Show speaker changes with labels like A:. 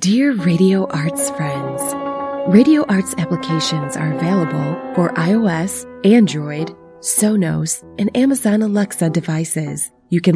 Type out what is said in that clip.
A: Dear Radio Arts friends, Radio Arts applications are available for iOS, Android, Sonos, and Amazon Alexa devices.